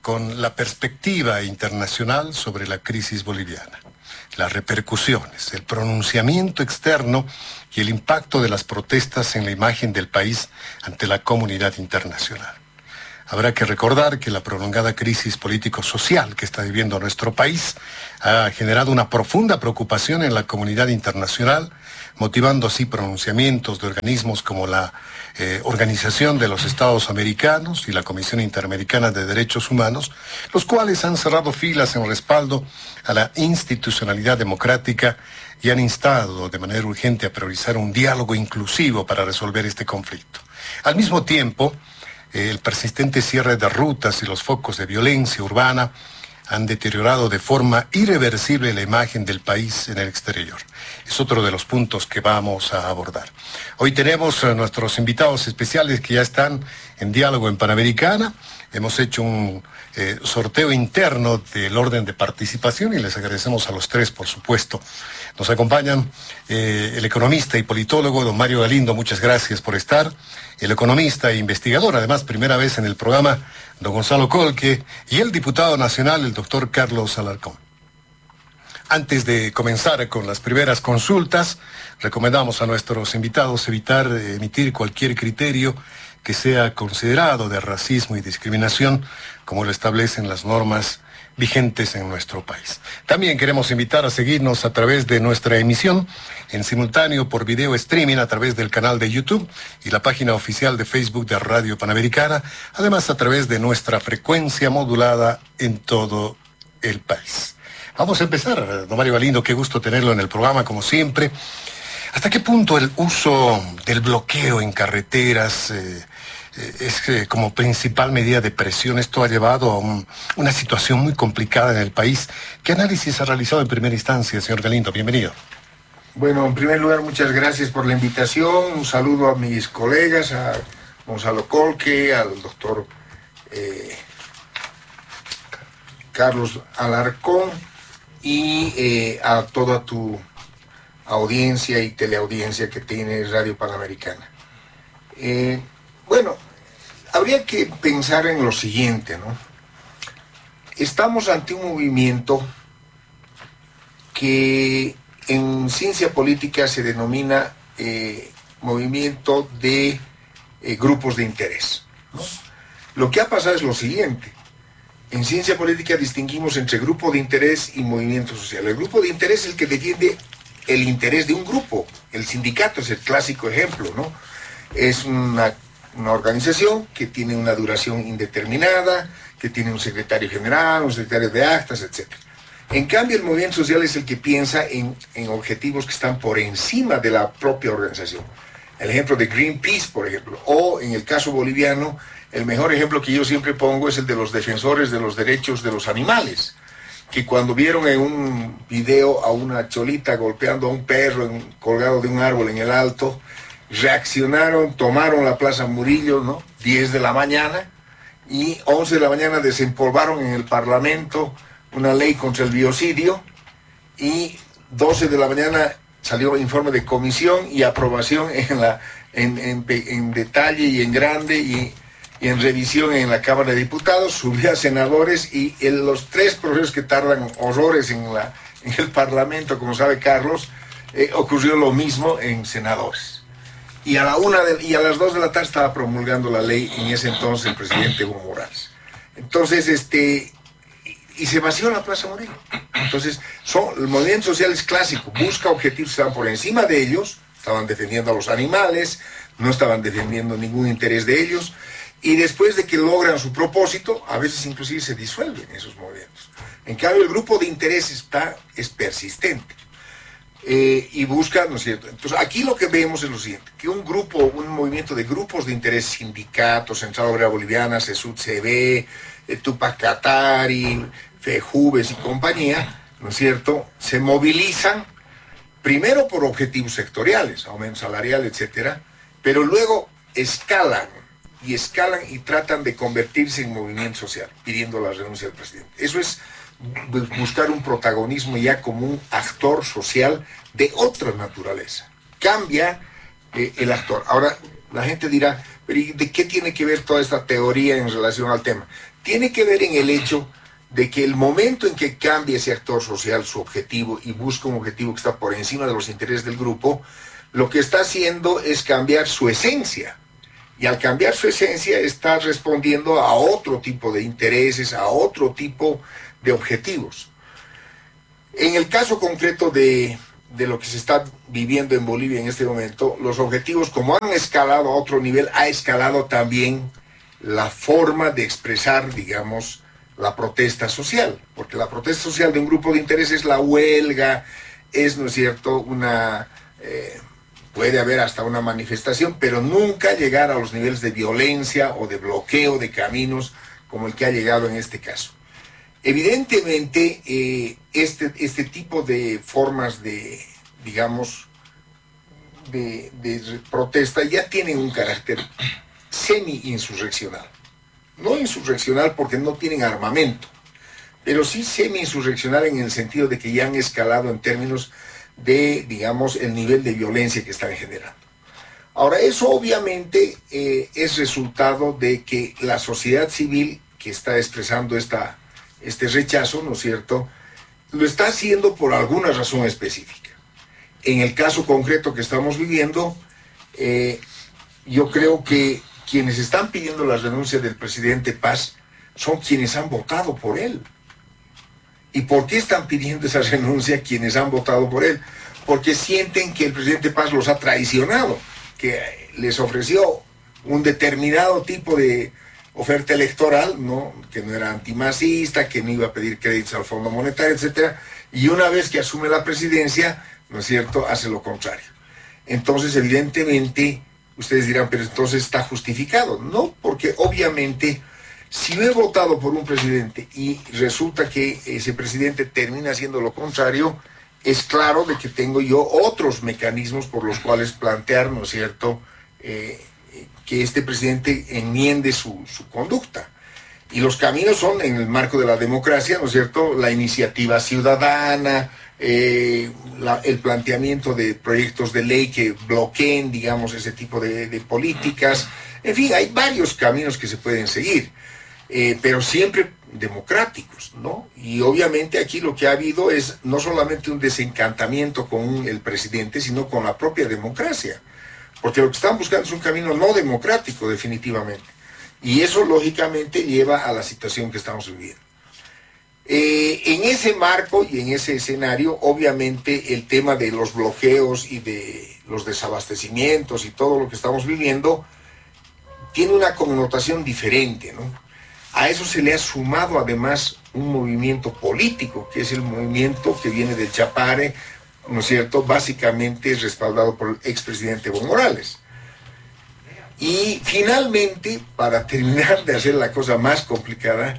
con la perspectiva internacional sobre la crisis boliviana, las repercusiones, el pronunciamiento externo y el impacto de las protestas en la imagen del país ante la comunidad internacional. Habrá que recordar que la prolongada crisis político-social que está viviendo nuestro país ha generado una profunda preocupación en la comunidad internacional, motivando así pronunciamientos de organismos como la Organización de los Estados Americanos y la Comisión Interamericana de Derechos Humanos, los cuales han cerrado filas en respaldo a la institucionalidad democrática y han instado de manera urgente a priorizar un diálogo inclusivo para resolver este conflicto. Al mismo tiempo, el persistente cierre de rutas y los focos de violencia urbana han deteriorado de forma irreversible la imagen del país en el exterior. Es otro de los puntos que vamos a abordar. Hoy tenemos a nuestros invitados especiales que ya están en diálogo en Panamericana. Hemos hecho un sorteo interno del orden de participación y les agradecemos a los tres, por supuesto. Nos acompañan el economista y politólogo don Mario Galindo, muchas gracias por estar. El economista e investigador, además primera vez en el programa, don Gonzalo Colque, y el diputado nacional, el doctor Carlos Alarcón. Antes de comenzar con las primeras consultas, recomendamos a nuestros invitados evitar emitir cualquier criterio que sea considerado de racismo y discriminación, como lo establecen las normas vigentes en nuestro país. También queremos invitar a seguirnos a través de nuestra emisión en simultáneo por video streaming a través del canal de YouTube y la página oficial de Facebook de Radio Panamericana, además a través de nuestra frecuencia modulada en todo el país. Vamos a empezar, don Mario Galindo, qué gusto tenerlo en el programa como siempre. ¿Hasta qué punto el uso del bloqueo en carreteras es como principal medida de presión? Esto ha llevado a una situación muy complicada en el país. ¿Qué análisis ha realizado en primera instancia, señor Galindo? Bienvenido. Bueno, en primer lugar, muchas gracias por la invitación. Un saludo a mis colegas, a Gonzalo Colque, al doctor Carlos Alarcón y a toda tu audiencia y teleaudiencia que tiene Radio Panamericana. Bueno, habría que pensar en lo siguiente, ¿no? Estamos ante un movimiento que en ciencia política se denomina movimiento de grupos de interés, ¿no? Lo que ha pasado es lo siguiente. En ciencia política distinguimos entre grupo de interés y movimiento social. El grupo de interés es el que defiende el interés de un grupo. El sindicato es el clásico ejemplo, ¿no? Es una organización que tiene una duración indeterminada, que tiene un secretario general, un secretario de actas, etc. En cambio, el movimiento social es el que piensa en objetivos que están por encima de la propia organización. El ejemplo de Greenpeace, por ejemplo, o en el caso boliviano, el mejor ejemplo que yo siempre pongo es el de los defensores de los derechos de los animales, que cuando vieron en un video a una cholita golpeando a un perro colgado de un árbol en el alto, reaccionaron, tomaron la Plaza Murillo, ¿no? 10 de la mañana, y 11 de la mañana desempolvaron en el Parlamento una ley contra el biocidio, y 12 de la mañana salió informe de comisión y aprobación en detalle y en grande y en revisión en la Cámara de Diputados, subió a senadores y los tres procesos que tardan horrores en el Parlamento, como sabe Carlos, ocurrió lo mismo en senadores. Y a las 2 de la tarde estaba promulgando la ley en ese entonces el presidente Evo Morales. Entonces, y se vació la Plaza Murillo. Entonces, el movimiento social es clásico, busca objetivos que estaban por encima de ellos, estaban defendiendo a los animales, no estaban defendiendo ningún interés de ellos, y después de que logran su propósito, a veces inclusive se disuelven esos movimientos. En cambio, el grupo de interés es persistente. Y busca, ¿no es cierto? Entonces, aquí lo que vemos es lo siguiente, que un movimiento de grupos de interés, sindicatos, Central Obrera Boliviana, CESUD-CB, Tupac Katari, FEJUVES y compañía, ¿no es cierto?, se movilizan primero por objetivos sectoriales, aumento salarial, etcétera, pero luego escalan y tratan de convertirse en movimiento social, pidiendo la renuncia del presidente. Eso es buscar un protagonismo ya como un actor social de otra naturaleza. Cambia el actor. Ahora, la gente dirá, ¿pero ¿de qué tiene que ver toda esta teoría en relación al tema? tiene que ver en el hecho de que el momento en que cambia ese actor social su objetivo y busca un objetivo que está por encima de los intereses del grupo, lo que está haciendo es cambiar su esencia. Y al cambiar su esencia está respondiendo a otro tipo de intereses, a otro tipo de objetivos. En el caso concreto de lo que se está viviendo en Bolivia en este momento, los objetivos, como han escalado a otro nivel, ha escalado también la forma de expresar, digamos, la protesta social, porque la protesta social de un grupo de interés es la huelga, es, ¿no es cierto?, puede haber hasta una manifestación, pero nunca llegar a los niveles de violencia o de bloqueo de caminos como el que ha llegado en este caso. Evidentemente, este tipo de formas de, digamos, de protesta ya tienen un carácter semi-insurreccional. No insurreccional porque no tienen armamento, pero sí semi-insurreccional en el sentido de que ya han escalado en términos de, digamos, el nivel de violencia que están generando. Ahora, eso obviamente es resultado de que la sociedad civil que está expresando este rechazo, ¿no es cierto?, lo está haciendo por alguna razón específica. En el caso concreto que estamos viviendo, yo creo que quienes están pidiendo la renuncia del presidente Paz son quienes han votado por él. ¿Y por qué están pidiendo esa renuncia quienes han votado por él? Porque sienten que el presidente Paz los ha traicionado, que les ofreció un determinado tipo de oferta electoral, ¿no?, que no era antimasista, que no iba a pedir créditos al Fondo Monetario, etc. Y una vez que asume la presidencia, ¿no es cierto?, hace lo contrario. Entonces, evidentemente, ustedes dirán, pero entonces está justificado. No, porque obviamente, si yo he votado por un presidente y resulta que ese presidente termina haciendo lo contrario, es claro de que tengo yo otros mecanismos por los cuales plantear, ¿no es cierto?, que este presidente enmiende su conducta. Y los caminos son, en el marco de la democracia, ¿no es cierto?, la iniciativa ciudadana, el planteamiento de proyectos de ley que bloqueen, digamos, ese tipo de políticas. En fin, hay varios caminos que se pueden seguir, pero siempre democráticos, ¿no? Y obviamente aquí lo que ha habido es no solamente un desencantamiento con el presidente, sino con la propia democracia, porque lo que están buscando es un camino no democrático, definitivamente. Y eso, lógicamente, lleva a la situación que estamos viviendo. En ese marco y en ese escenario, obviamente, el tema de los bloqueos y de los desabastecimientos y todo lo que estamos viviendo tiene una connotación diferente, ¿no? A eso se le ha sumado, además, un movimiento político, que es el movimiento que viene del Chapare, ¿no es cierto?, básicamente respaldado por el expresidente Evo Morales. Y finalmente, para terminar de hacer la cosa más complicada,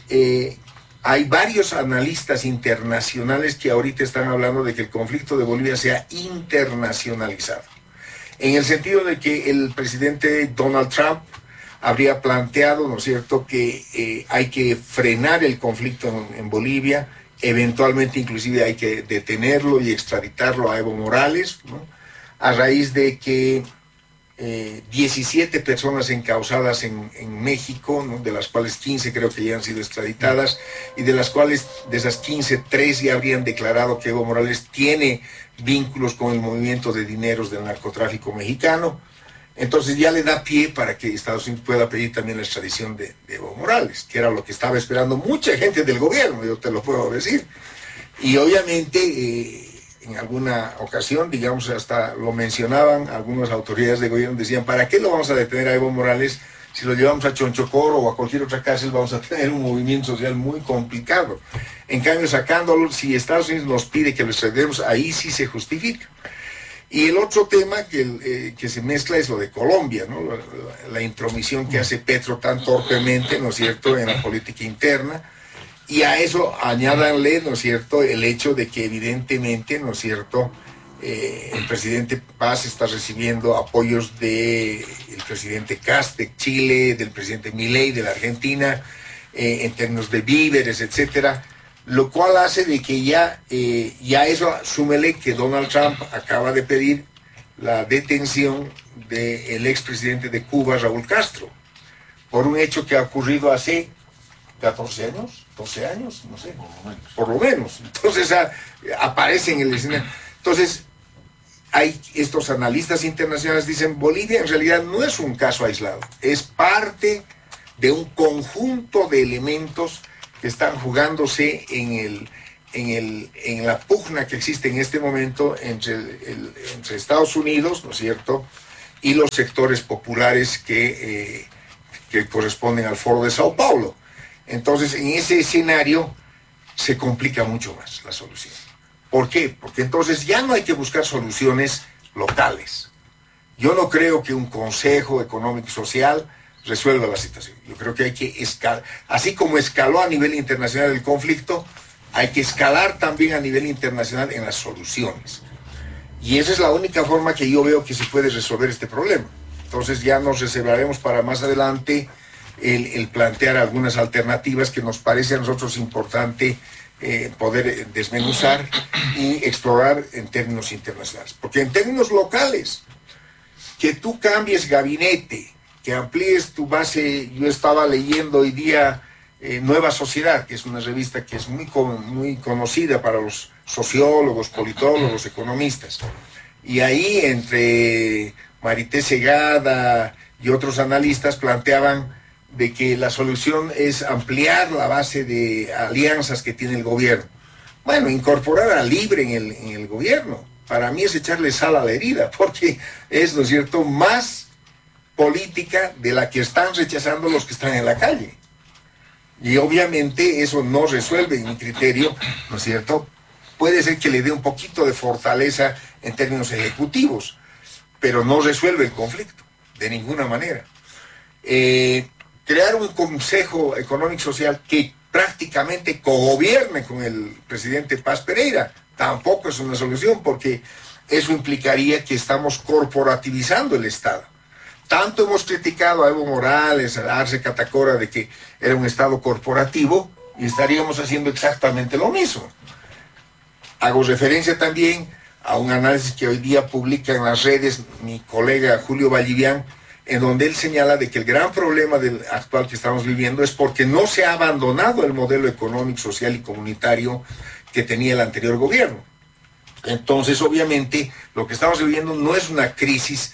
hay varios analistas internacionales que ahorita están hablando de que el conflicto de Bolivia se ha internacionalizado, en el sentido de que el presidente Donald Trump habría planteado, ¿no es cierto?, que hay que frenar el conflicto en Bolivia, eventualmente inclusive hay que detenerlo y extraditarlo a Evo Morales, ¿no?, a raíz de que 17 personas encausadas en México, ¿no?, de las cuales 15 creo que ya han sido extraditadas, y de las cuales, de esas 15, 3 ya habrían declarado que Evo Morales tiene vínculos con el movimiento de dineros del narcotráfico mexicano. Entonces ya le da pie para que Estados Unidos pueda pedir también la extradición de Evo Morales, que era lo que estaba esperando mucha gente del gobierno, yo te lo puedo decir. Y obviamente en alguna ocasión, digamos, hasta lo mencionaban algunas autoridades de gobierno, decían, ¿para qué lo vamos a detener a Evo Morales? Si lo llevamos a Chonchocoro o a cualquier otra cárcel, vamos a tener un movimiento social muy complicado. En cambio, sacándolo, si Estados Unidos nos pide que lo extrademos, ahí sí se justifica. Y el otro tema que se mezcla es lo de Colombia, ¿no?, la intromisión que hace Petro tan torpemente, ¿no es cierto?, en la política interna. Y a eso añádanle, ¿no es cierto?, el hecho de que evidentemente, ¿no es cierto?, el presidente Paz está recibiendo apoyos del presidente Kast de Chile, del presidente Milei de la Argentina, en términos de víveres, etcétera, lo cual hace de que ya eso, súmele que Donald Trump acaba de pedir la detención del expresidente de Cuba, Raúl Castro, por un hecho que ha ocurrido hace 14 años, 12 años, no sé, por lo menos. Entonces aparece en el escenario. Entonces, hay estos analistas internacionales dicen, Bolivia en realidad no es un caso aislado, es parte de un conjunto de elementos que están jugándose en la pugna que existe en este momento entre Estados Unidos, ¿no es cierto?, y los sectores populares que corresponden al Foro de Sao Paulo. Entonces, en ese escenario se complica mucho más la solución. ¿Por qué? Porque entonces ya no hay que buscar soluciones locales. Yo no creo que un Consejo Económico y Social resuelva la situación. Yo creo que hay que escalar, así como escaló a nivel internacional el conflicto, hay que escalar también a nivel internacional en las soluciones. Y esa es la única forma que yo veo que se puede resolver este problema. Entonces ya nos reservaremos para más adelante el plantear algunas alternativas que nos parece a nosotros importante poder desmenuzar y explorar en términos internacionales. Porque en términos locales, que tú cambies gabinete, que amplíes tu base. Yo estaba leyendo hoy día Nueva Sociedad, que es una revista que es muy conocida para los sociólogos, politólogos, economistas. Y ahí entre Marité Segada y otros analistas planteaban de que la solución es ampliar la base de alianzas que tiene el gobierno. Bueno, incorporar a Libre en el gobierno, para mí es echarle sal a la herida, porque es, ¿no es cierto?, más política de la que están rechazando los que están en la calle. Y obviamente eso no resuelve, en mi criterio, ¿no es cierto? Puede ser que le dé un poquito de fortaleza en términos ejecutivos, pero no resuelve el conflicto, de ninguna manera. Crear un Consejo Económico Social que prácticamente cogobierne con el presidente Paz Pereira tampoco es una solución, porque eso implicaría que estamos corporativizando el Estado. Tanto hemos criticado a Evo Morales, a Arce Catacora, de que era un Estado corporativo, y estaríamos haciendo exactamente lo mismo. Hago referencia también a un análisis que hoy día publica en las redes mi colega Julio Vallivian, en donde él señala de que el gran problema del actual que estamos viviendo es porque no se ha abandonado el modelo económico, social y comunitario que tenía el anterior gobierno. Entonces, obviamente, lo que estamos viviendo no es una crisis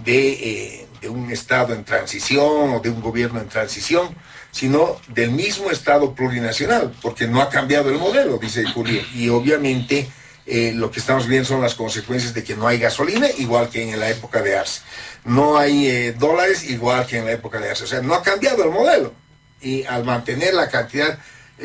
de un Estado en transición o de un gobierno en transición, sino del mismo Estado plurinacional, porque no ha cambiado el modelo, dice Julio. Y obviamente lo que estamos viendo son las consecuencias de que no hay gasolina, igual que en la época de Arce. No hay dólares, igual que en la época de Arce. O sea, no ha cambiado el modelo. Y al mantener la cantidad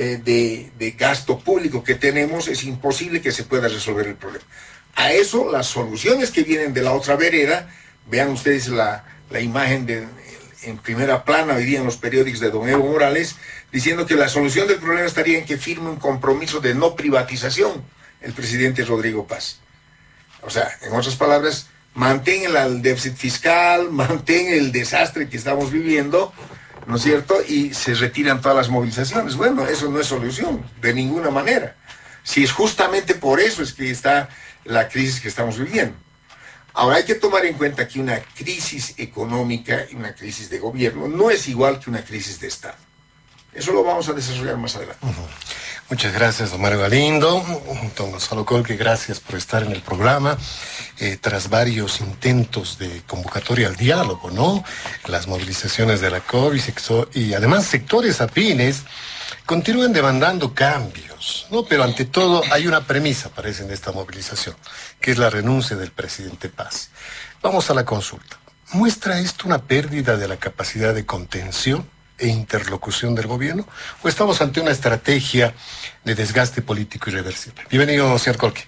de gasto público que tenemos, es imposible que se pueda resolver el problema. A eso, las soluciones que vienen de la otra vereda, vean ustedes la imagen en primera plana hoy día en los periódicos de don Evo Morales, diciendo que la solución del problema estaría en que firme un compromiso de no privatización el presidente Rodrigo Paz. O sea, en otras palabras, mantén el déficit fiscal, mantén el desastre que estamos viviendo, ¿no es cierto?, y se retiran todas las movilizaciones. Bueno, eso no es solución, de ninguna manera. Si es justamente por eso es que está la crisis que estamos viviendo. Ahora hay que tomar en cuenta que una crisis económica y una crisis de gobierno no es igual que una crisis de Estado. Eso lo vamos a desarrollar más adelante. Muchas gracias, don Mario Galindo. Don Gonzalo Colque, gracias por estar en el programa. Tras varios intentos de convocatoria al diálogo, ¿no?, las movilizaciones de la COVID y además sectores afines continúan demandando cambios, ¿no? Pero ante todo hay una premisa, parece, en esta movilización, que es la renuncia del presidente Paz. Vamos a la consulta. ¿Muestra esto una pérdida de la capacidad de contención e interlocución del gobierno, o estamos ante una estrategia de desgaste político irreversible? Bienvenido, señor Colque.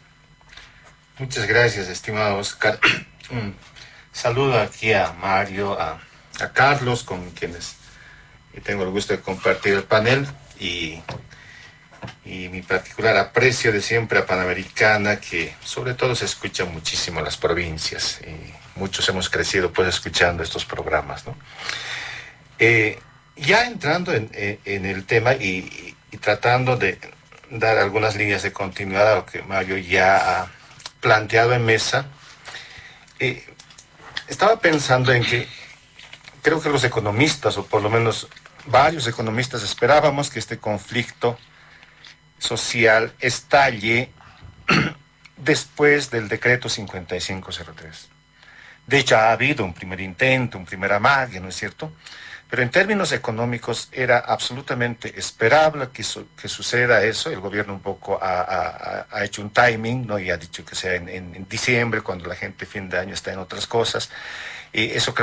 Muchas gracias, estimado Oscar. Un saludo aquí a Mario, a Carlos, con quienes tengo el gusto de compartir el panel, y mi particular aprecio de siempre a Panamericana, que sobre todo se escucha muchísimo en las provincias, y muchos hemos crecido pues escuchando estos programas, ¿no? Ya entrando en el tema y tratando de dar algunas líneas de continuidad a lo que Mario ya ha planteado en mesa, estaba pensando en que creo que los economistas, o por lo menos varios economistas esperábamos que este conflicto social estalle después del decreto 5503. De hecho, ha habido un primer intento, un primer amague, ¿no es cierto? Pero en términos económicos era absolutamente esperable que suceda eso. El gobierno un poco ha hecho un timing, ¿no? Y ha dicho que sea en diciembre, cuando la gente fin de año está en otras cosas. Eso creo